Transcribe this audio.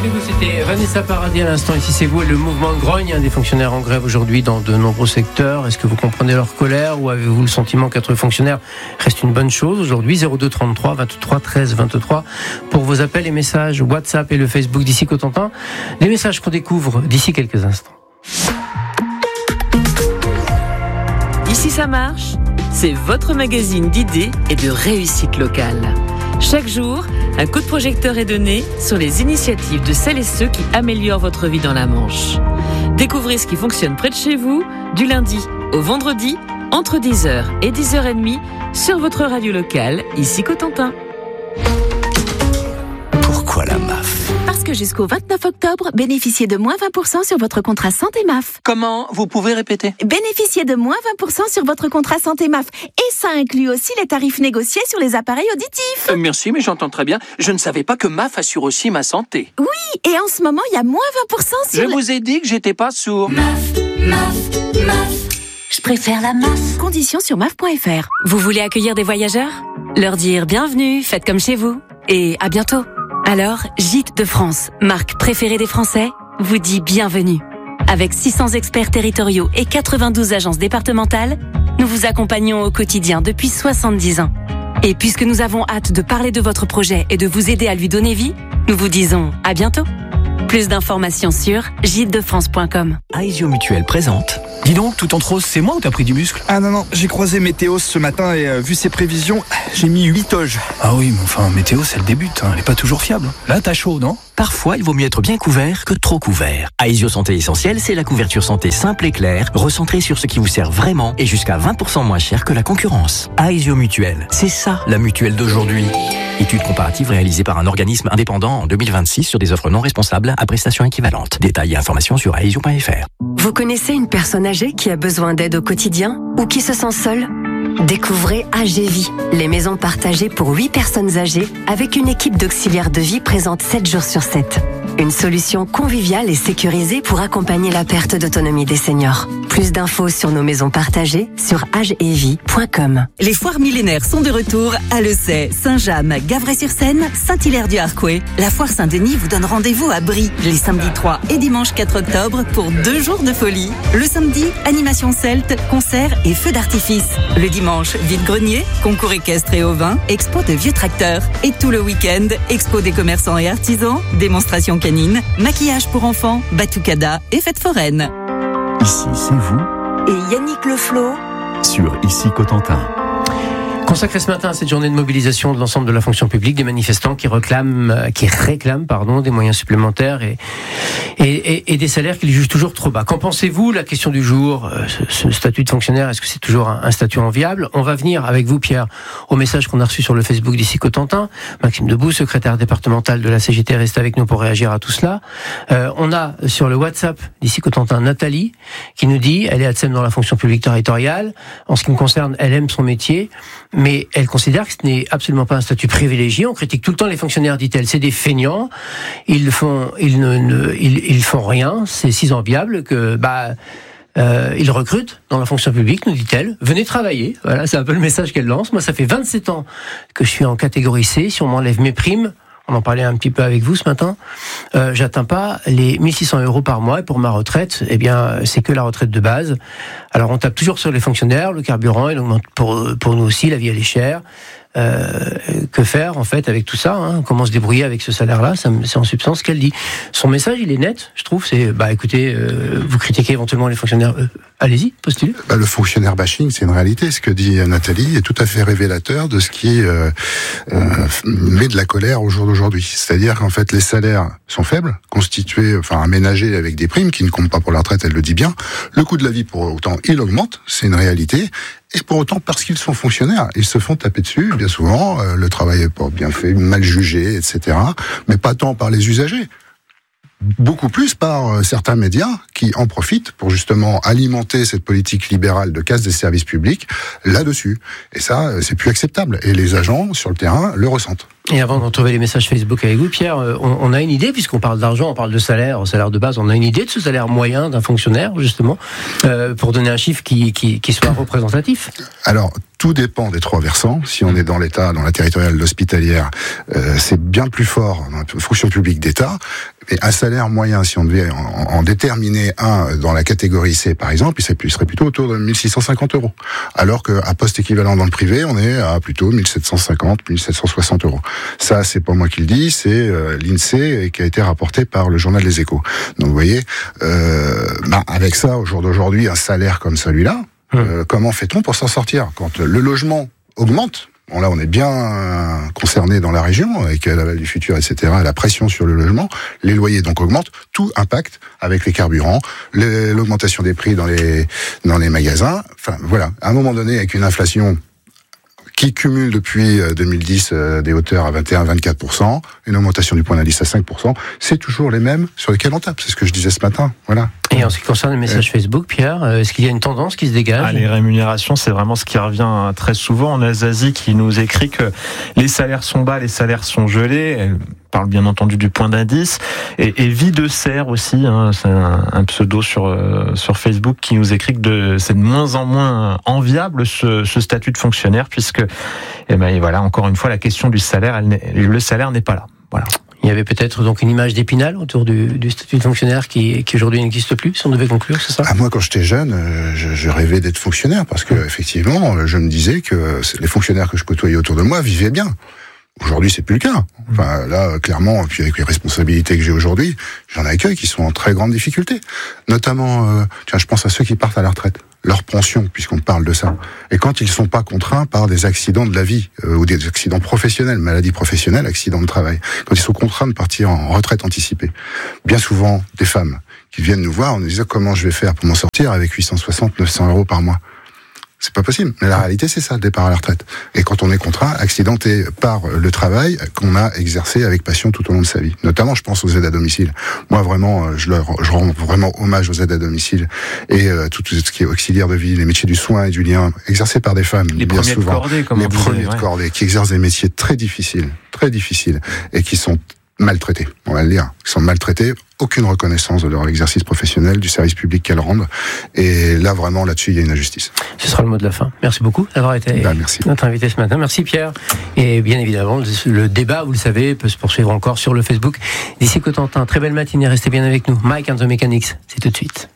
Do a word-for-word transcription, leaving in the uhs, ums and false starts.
Rendez-vous, c'était Vanessa Paradis à l'instant. Ici, c'est vous et le mouvement de grogne. Hein, des fonctionnaires en grève aujourd'hui dans de nombreux secteurs. Est-ce que vous comprenez leur colère ou avez-vous le sentiment qu'être fonctionnaire reste une bonne chose aujourd'hui? Zéro deux trente-trois vingt-trois treize vingt-trois pour vos appels et messages WhatsApp et le Facebook d'Ici Cotentin. Des messages qu'on découvre d'ici quelques instants. Ici ça marche, c'est votre magazine d'idées et de réussite locale. Chaque jour, un coup de projecteur est donné sur les initiatives de celles et ceux qui améliorent votre vie dans la Manche. Découvrez ce qui fonctionne près de chez vous, du lundi au vendredi, entre dix heures et dix heures trente, sur votre radio locale, Ici Cotentin. Pourquoi la M A F ? Parce que jusqu'au vingt-neuf octobre, bénéficiez de moins vingt pour cent sur votre contrat santé M A F. Comment ? Vous pouvez répéter ? Bénéficiez de moins vingt pour cent sur votre contrat santé M A F. Et ça inclut aussi les tarifs négociés sur les appareils auditifs. Euh, merci, mais j'entends très bien. Je ne savais pas que M A F assure aussi ma santé. Oui, et en ce moment, il y a moins vingt pour cent sur... Je le... vous ai dit que j'étais pas sourd. M A F, M A F, M A F. Je préfère la M A F. Conditions sur M A F point F R. Vous voulez accueillir des voyageurs ? Leur dire bienvenue, faites comme chez vous. Et à bientôt. Alors, Gîtes de France, marque préférée des Français, vous dit bienvenue. Avec six cents experts territoriaux et quatre-vingt-douze agences départementales, nous vous accompagnons au quotidien depuis soixante-dix ans. Et puisque nous avons hâte de parler de votre projet et de vous aider à lui donner vie, nous vous disons à bientôt. Plus d'informations sur gîtes de france point com. Aesio Mutuelle présente. Dis donc, tout en rose, c'est moi ou t'as pris du muscle ? Ah non, non, j'ai croisé Météos ce matin et euh, vu ses prévisions, j'ai mis huit toges. Ah oui, mais enfin, Météos, elle débute, hein, elle est pas toujours fiable. Là, t'as chaud, non ? Parfois, il vaut mieux être bien couvert que trop couvert. Aesio Santé Essentielle, c'est la couverture santé simple et claire, recentrée sur ce qui vous sert vraiment et jusqu'à vingt pour cent moins cher que la concurrence. Aesio Mutuelle, c'est ça, la mutuelle d'aujourd'hui. Étude comparative réalisée par un organisme indépendant en deux mille vingt-six sur des offres non responsables à prestations équivalentes. Détails et informations sur aesio point F R. Vous connaissez une personne âgée qui a besoin d'aide au quotidien ou qui se sent seule ? Découvrez Agévie, les maisons partagées pour huit personnes âgées avec une équipe d'auxiliaires de vie présente sept jours sur sept. Une solution conviviale et sécurisée pour accompagner la perte d'autonomie des seniors. Plus d'infos sur nos maisons partagées sur agevie point com. Les foires millénaires sont de retour à Le Sey, Saint-James, Gavray-sur-Seine, Saint-Hilaire-du-Harcouët. La foire Saint-Denis vous donne rendez-vous à Brie les samedis trois et dimanche quatre octobre pour deux jours de folie. Le samedi, animation celte, concerts et feux d'artifice. Le dimanche, vide-grenier, concours équestre et ovin, expo de vieux tracteurs. Et tout le week-end, expo des commerçants et artisans, démonstration canine, maquillage pour enfants, batucada et fête foraine. Ici, c'est vous Et Yannick Leflot sur Ici Cotentin. Consacré ce matin à cette journée de mobilisation de l'ensemble de la fonction publique, des manifestants qui réclament, qui réclament pardon, des moyens supplémentaires et, et, et, et des salaires qu'ils jugent toujours trop bas. Qu'en pensez-vous ? La question du jour, ce, ce statut de fonctionnaire, est-ce que c'est toujours un, un statut enviable ? On va venir avec vous, Pierre, au message qu'on a reçu sur le Facebook d'Ici Cotentin. Maxime Debout, secrétaire départemental de la C G T, reste avec nous pour réagir à tout cela. Euh, on a sur le WhatsApp d'Ici Cotentin Nathalie qui nous dit, elle est A T S E M dans la fonction publique territoriale. En ce qui me concerne, elle aime son métier, mais elle considère que ce n'est absolument pas un statut privilégié. On critique tout le temps les fonctionnaires, dit-elle, c'est des feignants. Ils font, ils ne, ne ils, ils font rien. C'est si enviable que bah euh, ils recrutent dans la fonction publique, nous dit-elle. Venez travailler. Voilà, c'est un peu le message qu'elle lance. Moi, ça fait vingt-sept ans que je suis en catégorie C. Si on m'enlève mes primes, on en parlait un petit peu avec vous ce matin, euh, j'atteins pas les mille six cents euros par mois, et pour ma retraite, eh bien, c'est que la retraite de base. Alors, on tape toujours sur les fonctionnaires, le carburant, il augmente pour, pour nous aussi, la vie elle est chère. Euh, que faire en fait avec tout ça, hein, comment se débrouiller avec ce salaire-là, ça, c'est en substance ce qu'elle dit. Son message, il est net, je trouve, c'est, bah écoutez, euh, vous critiquez éventuellement les fonctionnaires, euh, allez-y, postulez. Bah, le fonctionnaire bashing, c'est une réalité. Ce que dit Nathalie est tout à fait révélateur de ce qui euh, euh, met de la colère au jour d'aujourd'hui. C'est-à-dire qu'en fait, les salaires sont faibles, constitués, enfin aménagés avec des primes qui ne comptent pas pour la retraite, elle le dit bien. Le coût de la vie, pour autant, il augmente, c'est une réalité. Et pour autant, parce qu'ils sont fonctionnaires, ils se font taper dessus, bien souvent, euh, le travail est pas bien fait, mal jugé, et cetera. Mais pas tant par les usagers. Beaucoup plus par euh, certains médias qui en profitent pour justement alimenter cette politique libérale de casse des services publics là-dessus. Et ça, euh, c'est plus acceptable. Et les agents, sur le terrain, le ressentent. Et avant de retrouver les messages Facebook avec vous, Pierre, on, on a une idée, puisqu'on parle d'argent, on parle de salaire, salaire de base, on a une idée de ce salaire moyen d'un fonctionnaire, justement, euh, pour donner un chiffre qui, qui, qui soit représentatif. Alors, tout dépend des trois versants. Si on est dans l'État, dans la territoriale, l'hospitalière, euh, c'est bien plus fort dans la fonction publique d'État. Et un salaire moyen, si on devait en, en déterminer un dans la catégorie C, par exemple, il serait plutôt autour de mille six cent cinquante euros. Alors qu'à poste équivalent dans le privé, on est à plutôt mille sept cent cinquante, mille sept cent soixante euros. Ça, c'est pas moi qui le dis, c'est euh, l'INSEE qui a été rapporté par le journal Les Échos. Donc, vous voyez, euh, bah, avec ça, au jour d'aujourd'hui, un salaire comme celui-là, mmh. euh, comment fait-on pour s'en sortir quand le logement augmente? Bon, là, on est bien concerné dans la région, avec la Val du Futur, et cetera, la pression sur le logement, les loyers donc augmentent, tout impacte avec les carburants, les, l'augmentation des prix dans les, dans les magasins. Enfin, voilà. À un moment donné, avec une inflation qui cumule depuis deux mille dix euh, des hauteurs à vingt et un à vingt-quatre pour cent, une augmentation du point d'indice à cinq pour cent, c'est toujours les mêmes sur lesquels on tape. C'est ce que je disais ce matin. Voilà. Et en ce qui concerne les messages euh... Facebook, Pierre, est-ce qu'il y a une tendance qui se dégage? ah, Les rémunérations, c'est vraiment ce qui revient très souvent. On a Zazie qui nous écrit que les salaires sont bas, les salaires sont gelés. Elle parle bien entendu du point d'indice. Et, et Vie de Serre aussi, hein, c'est un, un pseudo sur, euh, sur Facebook qui nous écrit que de, c'est de moins en moins enviable ce, ce statut de fonctionnaire, puisque, eh ben, et voilà, encore une fois, la question du salaire, elle n'est, le salaire n'est pas là. Voilà. Il y avait peut-être donc une image d'Épinal autour du, du statut de fonctionnaire qui, qui aujourd'hui n'existe plus, si on devait conclure, c'est ça? Ah, moi, quand j'étais jeune, je, je rêvais d'être fonctionnaire parce que, effectivement, je me disais que les fonctionnaires que je côtoyais autour de moi vivaient bien. Aujourd'hui, c'est plus le cas. Enfin, là, clairement, puis avec les responsabilités que j'ai aujourd'hui, j'en accueille qui sont en très grande difficulté. Notamment, euh, tiens, je pense à ceux qui partent à la retraite. Leur pension, puisqu'on parle de ça. Et quand ils sont pas contraints par des accidents de la vie, euh, ou des accidents professionnels, maladies professionnelles, accidents de travail. Quand ils sont contraints de partir en retraite anticipée. Bien souvent, des femmes qui viennent nous voir en nous disant comment je vais faire pour m'en sortir avec huit cent soixante, neuf cents euros par mois. C'est pas possible. Mais la réalité, c'est ça, le départ à la retraite. Et quand on est contraint, accidenté par le travail qu'on a exercé avec passion tout au long de sa vie. Notamment, je pense aux aides à domicile. Moi, vraiment, je leur, je rends vraiment hommage aux aides à domicile et euh, tout ce qui est auxiliaire de vie, les métiers du soin et du lien, exercés par des femmes. Les bien premiers souvent, de cordée, comme les on disait, premiers ouais. de cordée, qui exercent des métiers très difficiles, très difficiles, et qui sont maltraités, on va le dire. Ils sont maltraités, aucune reconnaissance de leur exercice professionnel, du service public qu'elles rendent. Et là, vraiment, là-dessus, il y a une injustice. Ce sera le mot de la fin. Merci beaucoup d'avoir été ben, merci. notre invité ce matin. Merci Pierre. Et bien évidemment, le débat, vous le savez, peut se poursuivre encore sur le Facebook. D'ici Cotentin, très belle matinée, restez bien avec nous. Mike and the Mechanics, c'est tout de suite.